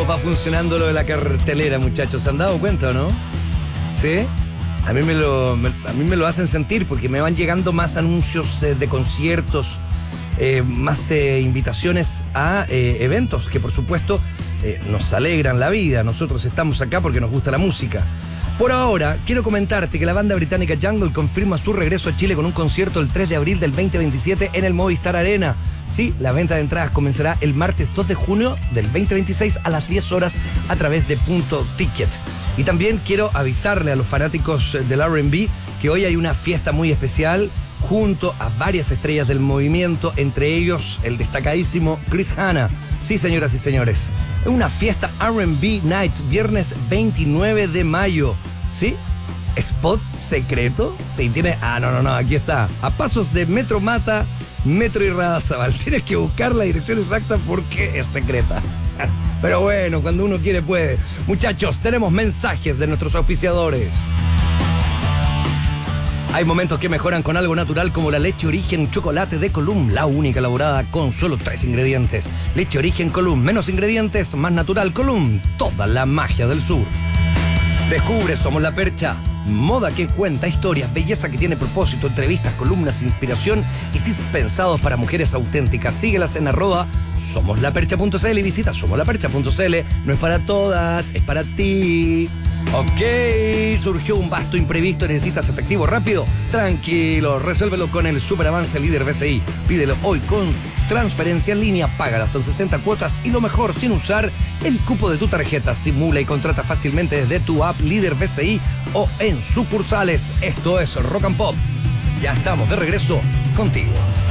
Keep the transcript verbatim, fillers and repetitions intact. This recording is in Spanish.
cómo va funcionando lo de la cartelera, muchachos. ¿Se han dado cuenta o no? ¿Sí? A mí me lo, me, a mí me lo hacen sentir porque me van llegando más anuncios eh, de conciertos, eh, más eh, invitaciones a eh, eventos que por supuesto eh, nos alegran la vida. Nosotros estamos acá porque nos gusta la música. Por ahora, quiero comentarte que la banda británica Jungle confirma su regreso a Chile con un concierto el tres de abril del veinte veintisiete en el Movistar Arena. Sí, la venta de entradas comenzará el martes dos de junio del veinte veintiséis a las diez horas a través de Punto Ticket. Y también quiero avisarle a los fanáticos del R and B que hoy hay una fiesta muy especial junto a varias estrellas del movimiento, entre ellos el destacadísimo Chris Hanna. Sí, señoras y señores, es una fiesta R and B Nights, viernes veintinueve de mayo. ¿Sí? ¿Spot secreto? Sí, tiene... Ah, no, no, no, aquí está. A pasos de Metro Mata, Metro Irarrázaval. Tienes que buscar la dirección exacta porque es secreta. Pero bueno, cuando uno quiere puede. Muchachos, tenemos mensajes de nuestros auspiciadores. Hay momentos que mejoran con algo natural como la leche Origen Chocolate de Column, la única elaborada con solo tres ingredientes. Leche Origen Column, menos ingredientes, más natural Column, toda la magia del sur. Descubre Somos la Percha, moda que cuenta historias, belleza que tiene propósito, entrevistas, columnas, inspiración y tips pensados para mujeres auténticas. Síguelas en arroba somoslapercha.cl y visita somoslapercha.cl. No es para todas, es para ti. Ok, surgió un vasto imprevisto y necesitas efectivo rápido. Tranquilo, resuélvelo con el Super Avance Líder B C I. Pídelo hoy con transferencia en línea, págalo hasta en sesenta cuotas y lo mejor, sin usar el cupo de tu tarjeta. Simula y contrata fácilmente desde tu app Líder B C I o en sucursales. Esto es Rock and Pop. Ya estamos de regreso contigo.